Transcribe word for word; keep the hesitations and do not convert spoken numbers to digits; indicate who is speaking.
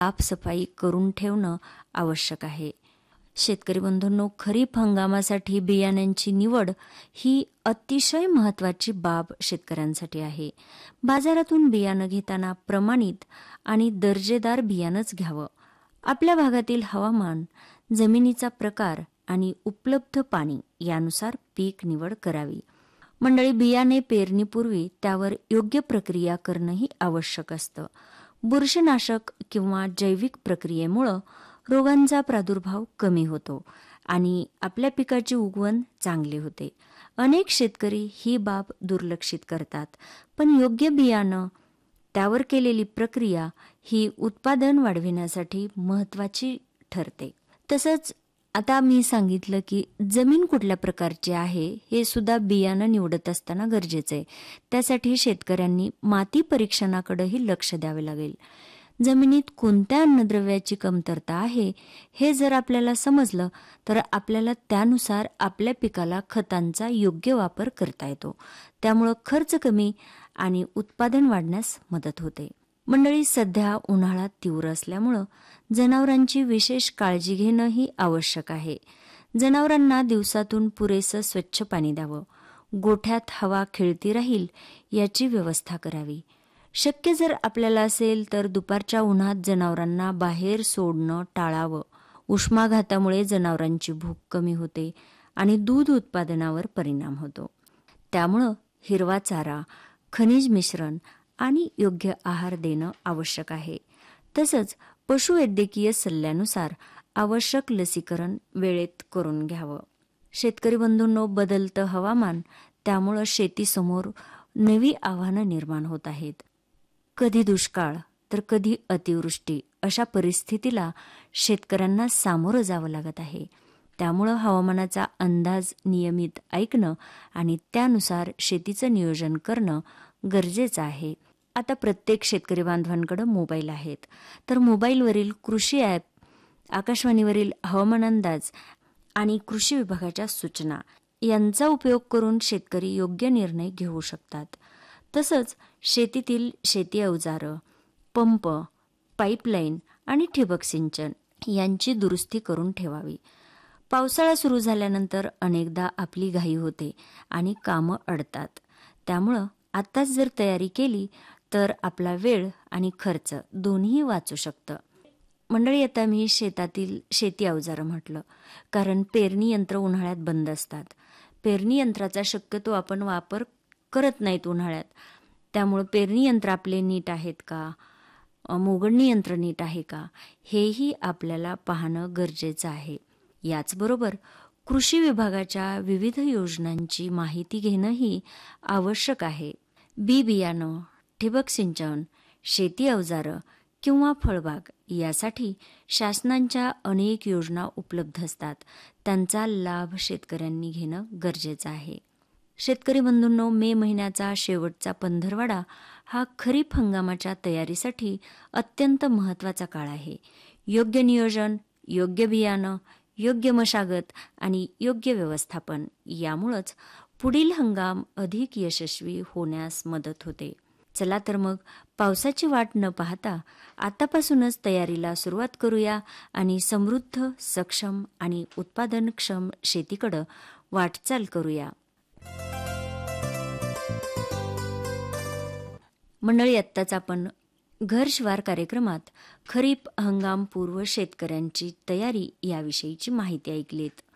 Speaker 1: साफसफाई करून ठेवणं आवश्यक आहे. शेतकरी बंधूंनो, खरीप हंगामासाठी बियाण्यांची निवड ही अतिशय महत्त्वाची बाब शेतकऱ्यांसाठी आहे. बाजारातून बियाणं घेताना प्रमाणित आणि दर्जेदार बियाणंच घ्यावं. आपल्या भागातील हवामान, जमिनीचा प्रकार आणि उपलब्ध पाणी यानुसार पीक निवड करावी. मंडळी, बियाणे पेरणीपूर्वी त्यावर योग्य प्रक्रिया करणंही आवश्यक असतं. बुरशीनाशक किंवा जैविक प्रक्रियेमुळं रोगांचा प्रादुर्भाव कमी होतो आणि आपल्या पिकाची उगवण चांगली होते. अनेक शेतकरी ही बाब दुर्लक्षित करतात, पण योग्य बियाणं, त्यावर केलेली प्रक्रिया ही उत्पादन वाढविण्यासाठी महत्त्वाची ठरते. तसंच आता मी सांगितलं की जमीन कुठल्या प्रकारची आहे हे सुद्धा बियाणं निवडत असताना गरजेचं आहे. त्यासाठी शेतकऱ्यांनी माती परीक्षणाकडेही लक्ष द्यावे लागेल. जमिनीत कोणत्या अन्नद्रव्याची कमतरता आहे हे जर आपल्याला समजलं तर आपल्याला त्यानुसार आपल्या पिकाला खतांचा योग्य वापर करता येतो. त्यामुळं खर्च कमी आणि उत्पादन वाढण्यास मदत होते. मंडळी, सध्या उन्हाळा तीव्र असल्यामुळं जनावरांची विशेष काळजी घेणंही आवश्यक आहे. जनावरांना दिवसातून पुरेसं स्वच्छ पाणी द्यावं. गोठ्यात हवा खेळती राहील याची व्यवस्था करावी. शक्य जर आपल्याला असेल तर दुपारच्या उन्हात जनावरांना बाहेर सोडणं टाळावं. उष्माघातामुळे जनावरांची भूक कमी होते आणि दूध उत्पादनावर परिणाम होतो. त्यामुळं हिरवा चारा, खनिज मिश्रण आणि योग्य आहार देणं आवश्यक आहे. तसंच पशुवैद्यकीय सल्ल्यानुसार आवश्यक लसीकरण वेळेत करून घ्यावं. शेतकरी बंधूंनो, बदलतं हवामान, त्यामुळं शेतीसमोर नवी आव्हानं निर्माण होत आहेत. कधी दुष्काळ तर कधी अतिवृष्टी अशा परिस्थितीला शेतकऱ्यांना सामोरं जावं लागत आहे. त्यामुळं हवामानाचा अंदाज नियमित ऐकणं आणि त्यानुसार शेतीचं नियोजन करणं गरजेचं आहे. आता प्रत्येक शेतकरी बांधवांकडे मोबाईल आहेत, तर मोबाईलवरील कृषी ॲप, आकाशवाणीवरील हवामान अंदाज आणि कृषी विभागाच्या सूचना यांचा उपयोग करून शेतकरी योग्य निर्णय घेऊ शकतात. तसंच शेतीतील शेती अवजारं, पंप, पाईपलाईन आणि ठिबक सिंचन यांची दुरुस्ती करून ठेवावी. पावसाळा सुरू झाल्यानंतर अनेकदा आपली घाई होते आणि कामं अडतात. त्यामुळं आत्ताच जर तयारी केली तर आपला वेळ आणि खर्च दोन्ही वाचू शकतं. मंडळी, आता मी शेतातील शेती अवजारं म्हटलं, कारण पेरणी यंत्र उन्हाळ्यात बंद असतात. पेरणी यंत्राचा शक्यतो आपण वापर करत नाहीत उन्हाळ्यात. त्यामुळं पेरणी यंत्र आपले नीट आहेत का, मोगडणी यंत्र नीट आहे का, हेही आपल्याला पाहणं गरजेचं आहे. याचबरोबर कृषी विभागाच्या विविध योजनांची माहिती घेणंही आवश्यक आहे. बी बियाणं, ठिबक सिंचन, शेती अवजारं किंवा फळबाग यासाठी शासनाच्या अनेक योजना उपलब्ध असतात. त्यांचा लाभ शेतकऱ्यांनी घेणं गरजेचं आहे. शेतकरी बंधूंनो, मे महिन्याचा शेवटचा पंधरवडा हा खरीप हंगामाच्या तयारीसाठी अत्यंत महत्त्वाचा काळ आहे. योग्य नियोजन, योग्य बियाणं, योग्य मशागत आणि योग्य व्यवस्थापन यामुळंच पुढील हंगाम अधिक यशस्वी होण्यास मदत होते. चला तर मग पावसाची वाट न पाहता आतापासूनच तयारीला सुरुवात करूया आणि समृद्ध, सक्षम आणि उत्पादनक्षम शेतीकडे वाटचाल करूया. मंडळी, आत्ताच आपण घरशिवार कार्यक्रमात खरीप हंगाम पूर्व शेतकऱ्यांची तयारी याविषयीची माहिती ऐकलीत.